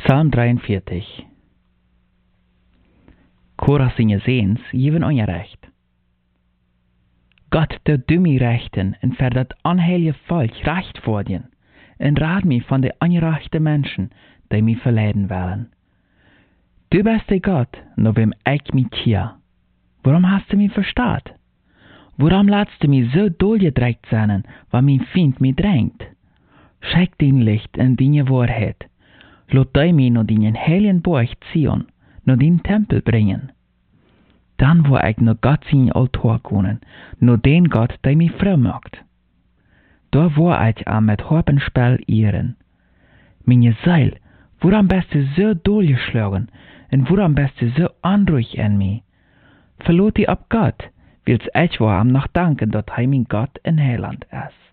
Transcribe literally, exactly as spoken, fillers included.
Psalm dreiundvierzig. Korach sine zins, given onrecht. Gott, der du mij rechten, en ver dat onheilige volk recht voor je, en raad mij van de onrechte mensen, die mij verleiden willen. Du bist der Gott, nur wem ich mich hier. Warum hast du mich verstaat? Warum lässt du mich so doorgedrückt sein, weil mein Feind mich drängt? Schenk dein Licht in deine Wahrheit. Lass dich mich nach deinen heiligen Burg Zion, nach deinen Tempel bringen. Dann wo ich nach Gott sein Altar können, nach den Gott, der mich frei macht. Da wo ich auch mit Harpenspiel ehren. Meine Seele, warum bist du so durchgeschlagen, und warum bist du so unruhig in mir? Verlass dich ab Gott, willst ich war am noch danken, dass er mein Gott in Heiland ist.